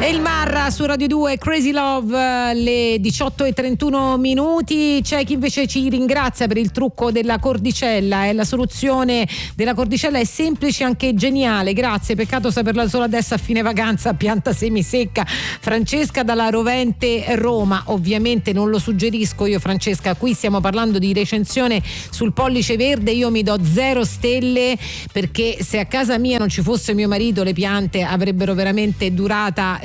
Il Marra su Radio 2, Crazy Love, le 18:31. C'è chi invece ci ringrazia per il trucco della cordicella. La soluzione della cordicella è semplice, anche geniale. Grazie, peccato saperla solo adesso a fine vacanza. Pianta semisecca. Francesca dalla Rovente, Roma. Ovviamente non lo suggerisco io, Francesca. Qui stiamo parlando di recensione sul pollice verde. Io mi do 0 stelle, perché se a casa mia non ci fosse mio marito le piante avrebbero veramente durata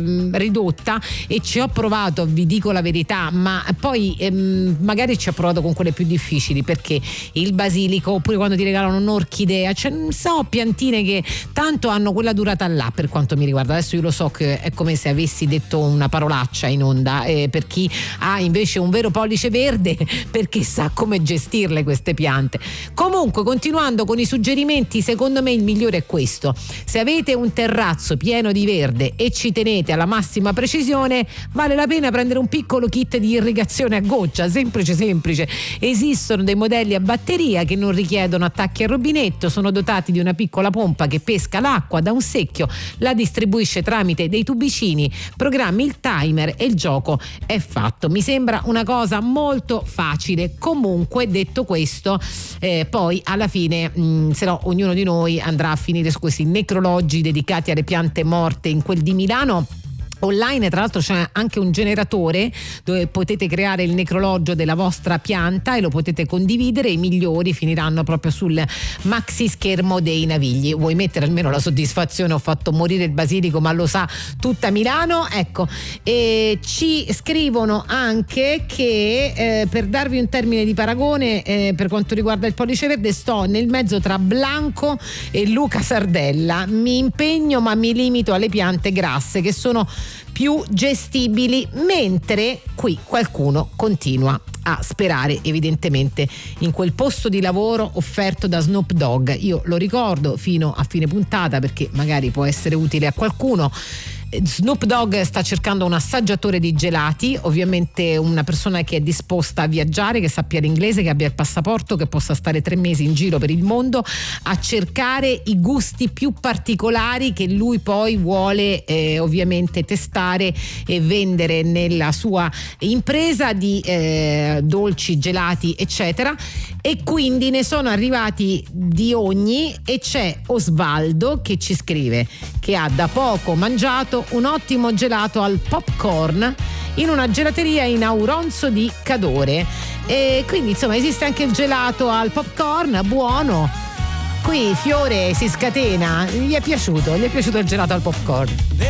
ridotta, e ci ho provato, vi dico la verità, ma poi magari ci ho provato con quelle più difficili, perché il basilico, oppure quando ti regalano un'orchidea, cioè non so, piantine che tanto hanno quella durata là, per quanto mi riguarda. Adesso io lo so che è come se avessi detto una parolaccia in onda, per chi ha invece un vero pollice verde, perché sa come gestirle queste piante. Comunque, continuando con i suggerimenti, secondo me il migliore è questo: se avete un terrazzo pieno di verde e ci tenete alla massima precisione, vale la pena prendere un piccolo kit di irrigazione a goccia, semplice. Esistono dei modelli a batteria che non richiedono attacchi al rubinetto, sono dotati di una piccola pompa che pesca l'acqua da un secchio, la distribuisce tramite dei tubicini, programmi il timer e il gioco è fatto. Mi sembra una cosa molto facile. Comunque, detto questo, poi alla fine se no ognuno di noi andrà a finire su questi necrologi dedicati alle piante morte. In quel di Milano online, tra l'altro, c'è anche un generatore dove potete creare il necrologio della vostra pianta e lo potete condividere. I migliori finiranno proprio sul maxi schermo dei Navigli. Vuoi mettere almeno la soddisfazione: ho fatto morire il basilico, ma lo sa tutta Milano. Ecco, e ci scrivono anche che per darvi un termine di paragone, per quanto riguarda il pollice verde, sto nel mezzo tra Blanco e Luca Sardella. Mi impegno, ma mi limito alle piante grasse, che sono più gestibili, mentre qui qualcuno continua a sperare evidentemente in quel posto di lavoro offerto da Snoop Dogg. Io lo ricordo fino a fine puntata, perché magari può essere utile a qualcuno. Snoop Dogg sta cercando un assaggiatore di gelati, ovviamente una persona che è disposta a viaggiare, che sappia l'inglese, che abbia il passaporto, che possa stare 3 mesi in giro per il mondo a cercare i gusti più particolari che lui poi vuole ovviamente testare e vendere nella sua impresa di dolci, gelati, eccetera. E quindi ne sono arrivati di ogni, e c'è Osvaldo che ci scrive che ha da poco mangiato un ottimo gelato al popcorn in una gelateria in Auronzo di Cadore, e quindi insomma esiste anche il gelato al popcorn, buono. Qui Fiore si scatena, gli è piaciuto il gelato al popcorn.